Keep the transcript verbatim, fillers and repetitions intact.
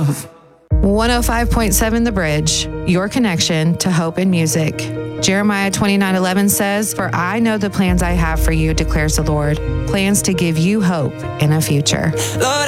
love. one oh five point seven The Bridge, your connection to hope and music. Jeremiah twenty-nine eleven says, "For I know the plans I have for you, declares the Lord, plans to give you hope in a future." Lord,